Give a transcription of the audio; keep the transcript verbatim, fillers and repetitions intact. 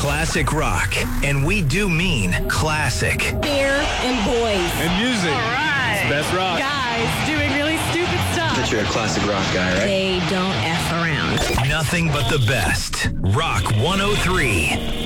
classic rock. And we do mean classic. Beer and boys. And music. All right. It's best rock. Guys doing really stupid stuff. But you're a classic rock guy, right? They don't F around. Nothing but the best. Rock one oh three.